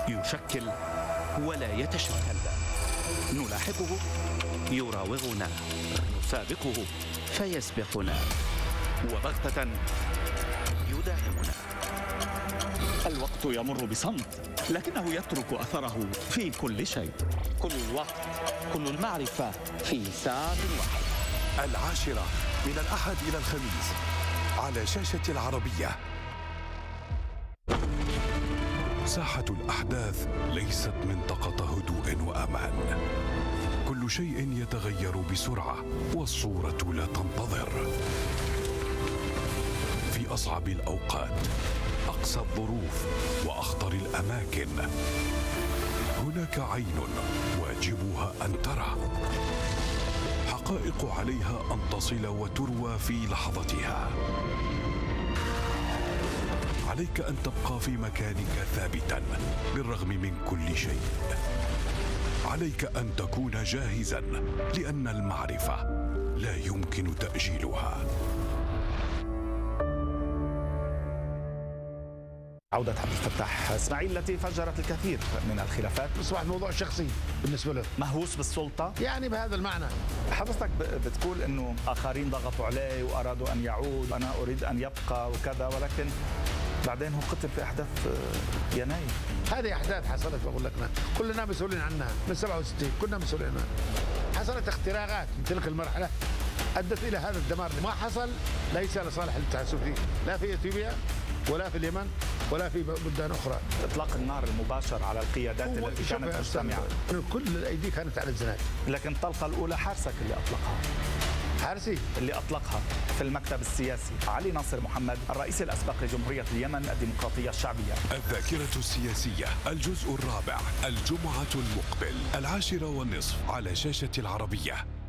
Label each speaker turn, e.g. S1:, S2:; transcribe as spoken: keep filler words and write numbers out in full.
S1: يشكل ولا يتشكل، نلاحقه يراوغنا، نسابقه فيسبقنا، وبغتة يداهمنا.
S2: الوقت يمر بصمت، لكنه يترك أثره في كل شيء.
S1: كل الوقت، كل المعرفة في ساعة واحدة.
S3: العاشرة من الأحد إلى الخميس على شاشة العربية. ساحة الأحداث ليست منطقة هدوء وأمان، كل شيء يتغير بسرعة والصورة لا تنتظر. في أصعب الأوقات، أقسى الظروف وأخطر الأماكن، هناك عين واجبها أن ترى، حقائق عليها أن تصل وتروى في لحظتها. عليك أن تبقى في مكانك ثابتا بالرغم من كل شيء. عليك أن تكون جاهزا، لأن المعرفة لا يمكن تأجيلها.
S4: عودة عبد الفتاح اسماعيل التي فجرت الكثير من الخلافات،
S5: أصبح موضوع شخصي بالنسبة له،
S4: مهووس بالسلطة
S5: يعني بهذا المعنى.
S4: حضرتك بتقول انه اخرين ضغطوا عليه وارادوا ان يعود، انا اريد ان يبقى وكذا، ولكن بعدين هو قتل في احداث يناير.
S5: هذه احداث حصلت، بقول لك كلنا مسؤولين عنها من سبعة وستين، كنا مسؤولين عنها. حصلت اختراقات من تلك المرحلة ادت الى هذا الدمار. ما حصل ليس لصالح الاتحاد السوفيتي، لا في اثيوبيا ولا في اليمن ولا في بلدان اخرى.
S4: اطلاق النار المباشر على القيادات التي كانت مجتمعه،
S5: كل الايدي كانت على الزناد.
S4: لكن الطلقه الاولى حارسك اللي اطلقها.
S5: حارسي
S4: اللي اطلقها في المكتب السياسي علي ناصر محمد، الرئيس الاسبق لجمهوريه اليمن الديمقراطيه الشعبيه.
S3: الذاكره السياسيه الجزء الرابع الجمعه المقبل العاشره والنصف على شاشه العربيه.